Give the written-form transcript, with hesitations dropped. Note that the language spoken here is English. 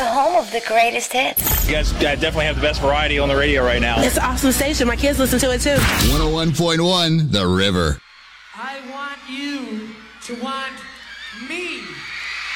The home of the greatest hits. You guys definitely have the best variety on the radio right now. It's an awesome station. My kids listen to it too. 101.1 The River. I want you to want me.